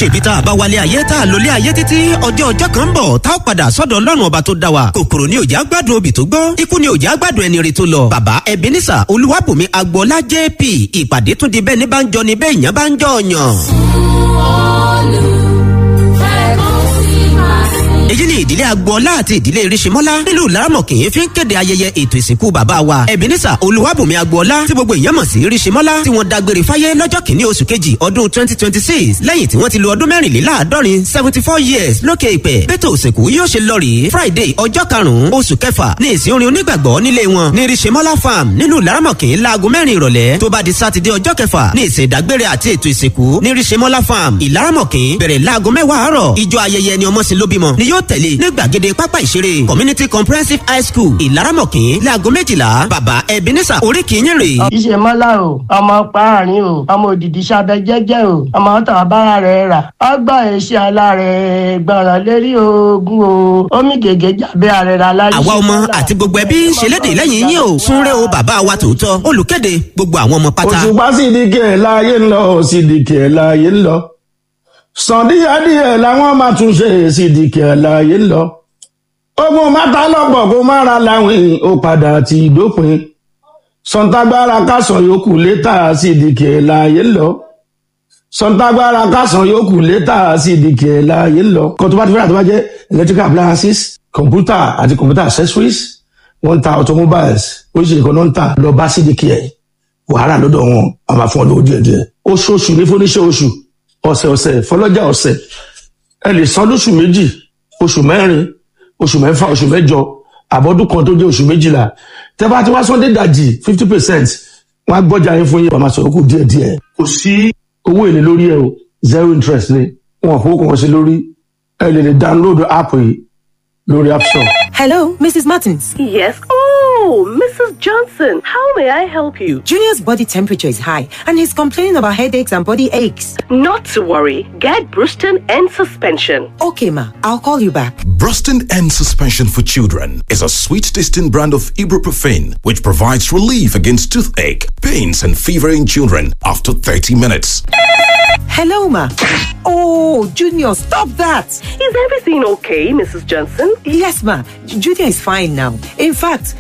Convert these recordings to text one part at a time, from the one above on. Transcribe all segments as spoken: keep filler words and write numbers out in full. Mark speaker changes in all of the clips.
Speaker 1: ṣèbí tá a bá wálé ayé tá a lólé ayé títí ọjọ́ ọjọ́ kan ń bọ̀ tá a padà sọ́dọ̀ ọlọ́run ọba tó dá wa. kòkòrò ni òjá gbádùn obì tó gbọ́, ikú ni òjá gbádùn ẹni rè tó lọ. bàbá Ebenezer Olúwabùnmi Agboola J P, ìpàdé tún di bẹ́ẹ̀ ní bá ń jọ ni bẹ́ẹ̀ yẹn bá ń jọ ọ̀yàn. èyí ni ìdílé Agboola àti ìdílé Irisimola nílùú Laramọ̀kín fi ń kéde ayẹyẹ ètò ìsìnkú bàbá wa Ebenezer Olúwabùnmi Agboola tí gbogbo èèyàn mọ̀ sí Irisimola, tí wọ́n dágbére fáyé lọ́jọ́ kìíní oṣù kejì ọdún twenty twenty six lẹ́yìn tí wọ́n ti lo ọdún mẹ́rìnléláàádọ́rin seventy four years lókè ìpẹ̀. bẹ́tò òsìnkú yóò ṣe lọ rèé Friday ọjọ́ karùn-ún oṣù kẹfà ní ìsìn orin onígbàgbọ́ nílé wọn ní Irisimola farm nílùú Laramọ̀kín láago mẹ́rin ìrọ̀lẹ́. tó bá di sátidé ọjọ́ kẹfà ní ìsìn ìdágbére àti ètò ìsìnkú ní Irisimola farm Ìlaramọ̀kín bẹ̀rẹ̀ láago mẹ́wàá àárọ̀. ìjọ ayẹyẹ ni ọmọ sí lóbímọ ni yóò tẹ̀lé ní gbàgede pápá ìṣeré Community Comprehensive High School Ìlaramọ̀kín láago méjìlá. bàbá Ebenezer oríkìíyín rè.
Speaker 2: Ìṣèmọ́lá o, ọmọ páàrin o, ọmọ òdìdí sábẹ́ jẹ́jẹ́ o, ọmọ ọ̀tọ̀ abára rẹ̀ rà, ọgbà èsì alárẹ̀ gbọ̀ràn lérí ogun o, omi gègé jàbẹ́ ààrẹ rà láyé.
Speaker 1: àwa ọmọ àti gbogbo ẹbí ń ṣẹlẹ́dẹ̀ lẹ́yìn yín o. súnrẹ́ o bàbá wa tòótọ́. olùkéde gbogbo àwọn ọmọ pátá.
Speaker 3: òṣùpá sídìkì ẹ̀ láàyè ń lọ sídìkì ẹ̀ láàyè ń lọ sàn díẹ̀díẹ̀ làwọn máa tún ṣe sídìkì ẹ̀ láàyè ń lọ. ogun mẹ́ta lọ́pọ̀ kó má ra láwìn ó padà ti dópin sọ̀ǹtàgbára kásán yòókù létà sídìkì ẹ̀ láàyè ń lọ sọ̀ǹtàgbára kásán yòókù létà sídìkì ẹ̀ láàyè ń lọ. kan tó bá ti fẹ́ràn tó bá jẹ́ electrical appliances computer àti computer accessories wọ́n ń ta automobiles oríṣiríṣi kan náà ń tà lọ bá sídìkì ẹ̀ wàhálà lọ́dọ̀ wọn a máa fún ọ lówó díẹ̀ díẹ̀ oṣooṣù ní fúnníṣẹ́ oṣù ọ̀sẹ̀ ọ̀sẹ̀ fọlọ́jà ọ̀sẹ̀ ẹ lè san lóṣù méjì oṣù mẹ́rin oṣù mẹ́fà oṣù mẹ́jọ àbọ̀dún kan tó jẹ́ oṣù méjìlá tẹ́ bá ti wá sọ́ndé dàjì fifty percent wọ́n á gbọ́jà yín fún yín wàá máa sọ̀rọ̀ kù díẹ̀ díẹ̀ kò sí owó èlé lórí ẹ o zero interest ni wọn kò kàn sí lórí ẹ lè lè download app yìí lórí app store.
Speaker 4: Hello, Missus Martins.
Speaker 5: Yes. Oh, Missus Johnson, how may I help you?
Speaker 4: Junior's body temperature is high and he's complaining about headaches and body aches.
Speaker 5: Not to worry. Get Bruston and suspension.
Speaker 4: Okay, ma. I'll call you back.
Speaker 6: Bruston and suspension for children is a sweet-tasting brand of ibuprofen which provides relief against toothache, pains, and fever in children after thirty minutes.
Speaker 4: Hello, ma. Oh, Junior, stop that.
Speaker 5: Is everything okay, Missus Johnson?
Speaker 4: Yes, ma. Junior is fine now. In fact,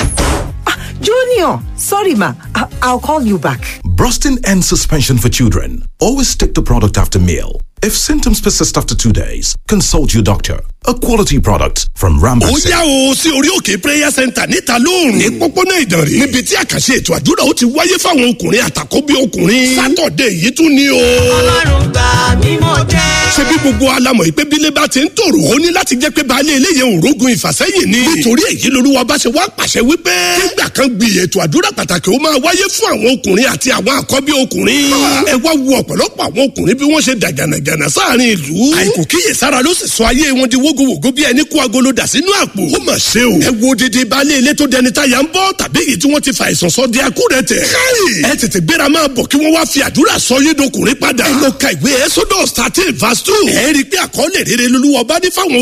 Speaker 4: ah, Junior, sorry, ma. I- I'll call you back.
Speaker 6: Brustin and suspension for children. Always take the product after meal. If symptoms persist after two days, consult your doctor. A quality product from Rambaxi.
Speaker 7: ó yá o sí orí òkè prayer center níta lóòrùn ní pópónà Ìdànrè níbi tí àkànṣe ètò àdúrà ó ti wáyé fáwọn ọkùnrin àtàkóbí ọkùnrin sátọ̀dẹ̀ yìí tún ní o.
Speaker 8: ọlọ́run gbà mí mo jẹ́.
Speaker 7: ṣé bí gbogbo alamọ̀ ìpè bílé bá ti ń tòrò ó ní láti jẹ́ pé baálé eléyè òrógun ìfàsẹ́yìn ni. nítorí èyí lolúwa bá ṣe wá pàṣẹ wípé nígbà kan gbi ètò àdúrà pàtàkì ó máa wáyé fún àwọn ọkùnrin àti àwọn àkọ́bí ọkùnrin. ẹ wá wo ọ̀pọ̀lọpọ̀ àwọn ọkùnrin bí wọ́n ṣe dàgànàgànà sáàrin ìlú. àìkò kíyèsára ló sì sọ ayé wọn di wógowògo bí ẹni kó agolo dà sínú àpò. ó mà ṣe o. ẹ wo didi baálé ilé tó dẹni táyà ń bọ́ tàbí èyí tí wọ́n ti fa àìsàn sọ di akúrẹ̀tẹ̀. kárì ẹ tètè gbéra máa bọ̀ kí wọ́n wá fi àdúrà sọ yín dọkùnrin padà. ẹ lọ ka ìwé Exodus thirteen verse two. ẹ rí i pé àkọọ́lẹ̀ rere lolúwa bá ní fáwọn